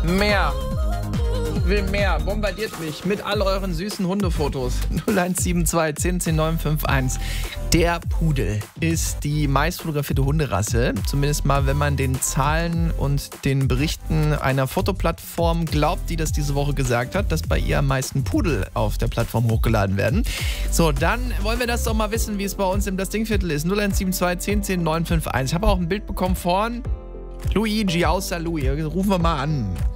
Mehr. Ich will mehr. Bombardiert mich mit all euren süßen Hundefotos. 0172 10 951. Der Pudel ist die meist fotografierte Hunderasse. Zumindest mal, wenn man den Zahlen und den Berichten einer Fotoplattform glaubt, die das diese Woche gesagt hat, dass bei ihr am meisten Pudel auf der Plattform hochgeladen werden. So, dann wollen wir das doch mal wissen, wie es bei uns im Das Dingviertel ist. 0172 10 951. Ich habe auch ein Bild bekommen von Luigi aus St. Louis. Rufen wir mal an.